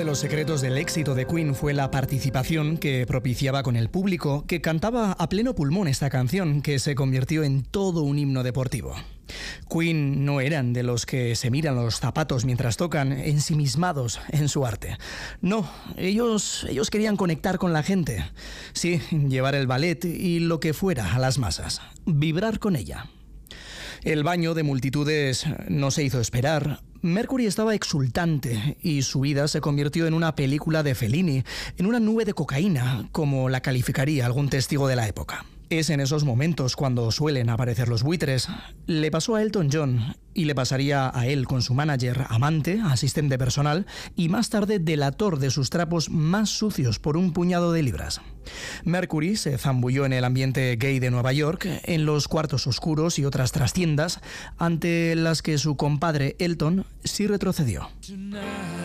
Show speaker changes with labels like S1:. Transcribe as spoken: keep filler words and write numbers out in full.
S1: de los secretos del éxito de Queen fue la participación que propiciaba con el público, que cantaba a pleno pulmón esta canción, que se convirtió en todo un himno deportivo. Queen no eran de los que se miran los zapatos mientras tocan, ensimismados en su arte. No, ellos, ellos querían conectar con la gente. Sí, llevar el ballet y lo que fuera a las masas. Vibrar con ella. El baño de multitudes no se hizo esperar. Mercury estaba exultante y su vida se convirtió en una película de Fellini, en una nube de cocaína, como la calificaría algún testigo de la época. Es en esos momentos cuando suelen aparecer los buitres. Le pasó a Elton John y le pasaría a él con su manager, amante, asistente personal y más tarde delator de sus trapos más sucios por un puñado de libras. Mercury se zambulló en el ambiente gay de Nueva York, en los cuartos oscuros y otras trastiendas, ante las que su compadre Elton sí retrocedió.